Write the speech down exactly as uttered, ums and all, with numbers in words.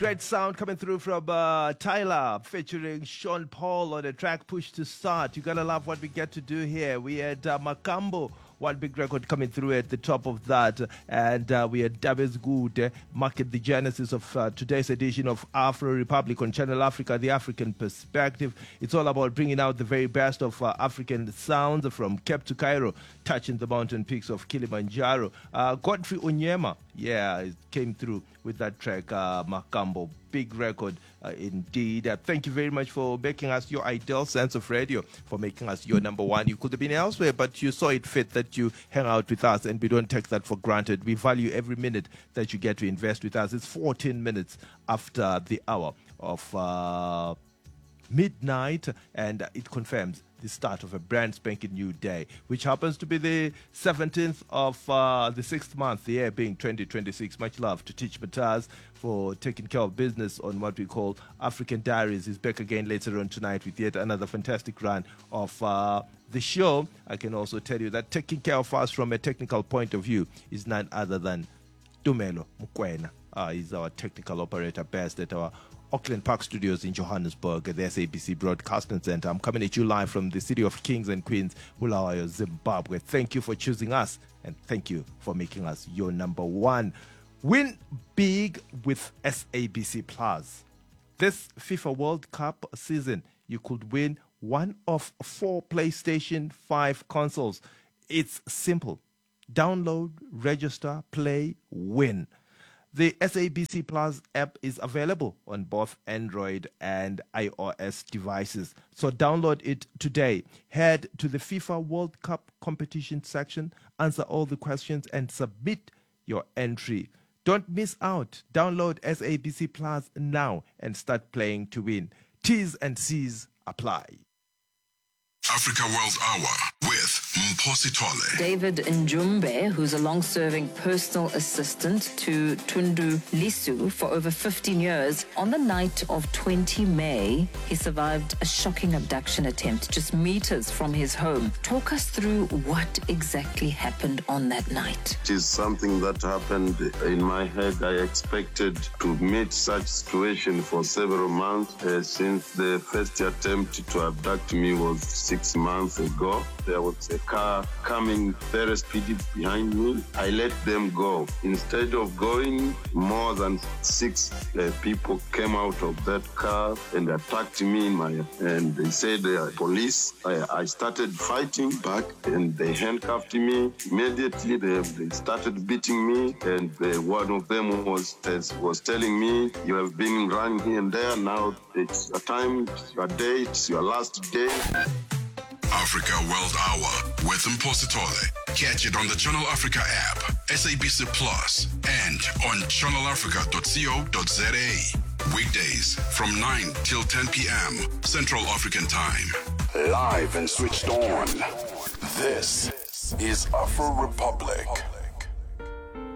Great sound coming through from uh, Tyler featuring Sean Paul on the track Push to Start. You gotta love what we get to do here. We had uh, Makambo, one big record coming through at the top of that. And uh, we had Davis Good, uh, market the genesis of uh, today's edition of Afro Republic on Channel Africa, The African Perspective. It's all about bringing out the very best of uh, African sounds from Cape to Cairo, touching the mountain peaks of Kilimanjaro. Uh, Godfrey Onyema, yeah, it came through with that track, uh, Makambo. Big record uh, indeed. Uh, thank you very much for making us your ideal sense of radio, for making us your number one. You could have been elsewhere, but you saw it fit that you hang out with us, and we don't take that for granted. We value every minute that you get to invest with us. It's fourteen minutes after the hour of uh, midnight, and it confirms the start of a brand spanking new day, which happens to be the seventeenth of uh, the sixth month, the year being twenty twenty-six. Much love to Teach Mataz for taking care of business on what we call African Diaries. He's back again later on tonight with yet another fantastic run of uh, the show. I can also tell you that taking care of us from a technical point of view is none other than Tumelo Mukwena. Uh, he's our technical operator best at our Auckland Park Studios in Johannesburg at the S A B C Broadcasting Center. I'm coming at you live from the city of Kings and Queens, Bulawayo, Zimbabwe. Thank you for choosing us, and thank you for making us your number one. Win big with S A B C Plus. This FIFA World Cup season, you could win one of four PlayStation five consoles. It's simple. Download, register, play, win. The S A B C Plus app is available on both Android and iOS devices. So download it today. Head to the FIFA World Cup competition section, answer all the questions, and submit your entry. Don't miss out. Download S A B C Plus now and start playing to win. T's and C's apply. Africa World Hour with Mposi Tole. David Njumbe, who's a long-serving personal assistant to Tundu Lisu for over fifteen years, on the night of the twentieth of May, he survived a shocking abduction attempt just meters from his home. Talk us through what exactly happened on that night. It is something that happened in my head. I expected to meet such situation for several months uh, since the first attempt to abduct me was six months ago. There was a car coming very speedy behind me. I let them go. Instead of going, more than six uh, people came out of that car and attacked me in my, and they said uh, police. I, I started fighting back and they handcuffed me. Immediately they, they started beating me, and uh, one of them was was telling me, you have been running here and there, now it's a time, it's your day, it's your last day. Africa World Hour with Mposi Tole. Catch it on the Channel Africa app, S A B C Plus, and on channel africa dot co dot za. Weekdays from nine till ten p.m. Central African Time. Live and switched on. This is Afro Republic.